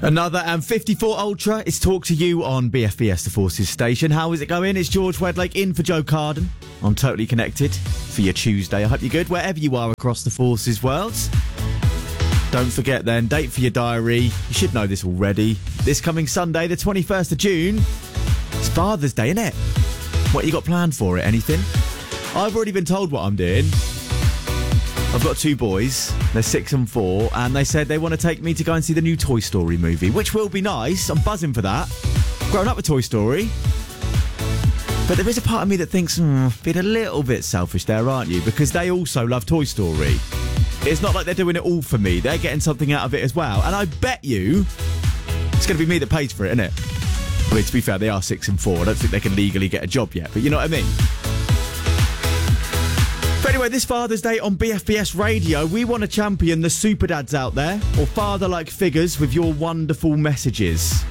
Another and 54 Ultra. It's Talk to You on BFBS, the Forces station. How is it going? It's George Wedlake in for Joe Carden. I'm Totally Connected for your Tuesday. I hope you're good wherever you are across the Forces world. Don't forget then, date for your diary. You should know this already. This coming Sunday, the 21st of June, it's Father's Day, innit? What you got planned for it? Anything? I've already been told what I'm doing. I've got two boys, they're 6 and 4, and they said they want to take me to go and see the new Toy Story movie, which will be nice. I'm buzzing for that. Grown up with Toy Story. But there is a part of me that thinks, being a little bit selfish there, aren't you? Because they also love Toy Story. It's not like they're doing it all for me. They're getting something out of it as well. And I bet you it's going to be me that pays for it, isn't it? I mean, to be fair, they are 6 and 4. I don't think they can legally get a job yet, but you know what I mean? But anyway, this Father's Day on BFBS Radio, we want to champion the super dads out there, or father-like figures with your wonderful messages.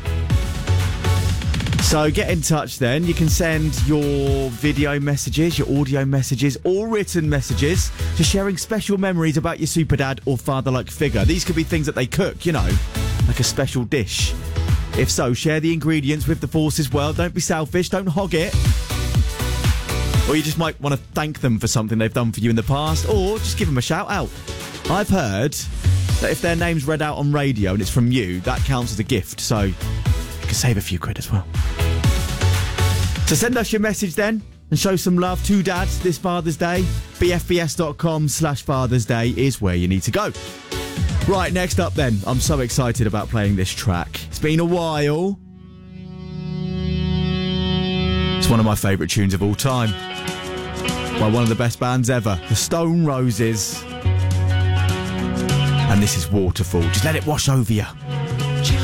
So get in touch then. You can send your video messages, your audio messages, or written messages to sharing special memories about your super dad or father-like figure. These could be things that they cook, you know, like a special dish. If so, share the ingredients with the Forces world. Don't be selfish, don't hog it. Or you just might want to thank them for something they've done for you in the past, or just give them a shout out. I've heard that if their name's read out on radio and it's from you, that counts as a gift, so you can save a few quid as well. So send us your message then and show some love to dads this Father's Day. BFBS.com/Father's Day is where you need to go. Right, next up then, I'm so excited about playing this track. It's been a while. It's one of my favourite tunes of all time. By one of the best bands ever, the Stone Roses. And this is Waterfall. Just let it wash over you.